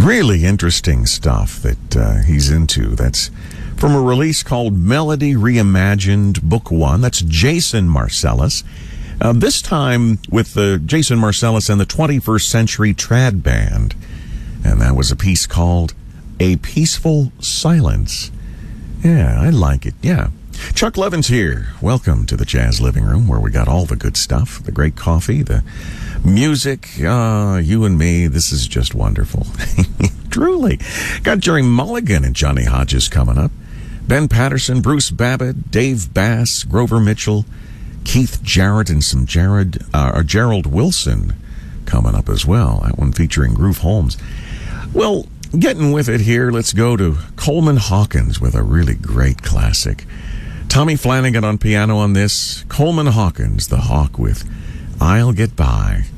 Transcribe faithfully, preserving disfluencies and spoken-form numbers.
Really interesting stuff that uh, he's into. That's from a release called Melody Reimagined, Book One. That's Jason Marcellus. Uh, this time with the Jason Marcellus and the twenty-first Century Trad Band. And that was a piece called A Peaceful Silence. Yeah, I like it. Yeah. Chuck Levin's here. Welcome to the Jazz Living Room, where we got all the good stuff, the great coffee, the music. Uh, you and me, this is just wonderful. Truly. Got Jerry Mulligan and Johnny Hodges coming up. Ben Patterson, Bruce Babbitt, Dave Bass, Grover Mitchell, Keith Jarrett, and some Jared, uh, or Gerald Wilson coming up as well. That one featuring Groove Holmes. Well, getting with it here, let's go to Coleman Hawkins with a really great classic. Tommy Flanagan on piano on this. Coleman Hawkins, the Hawk, with I'll Get By.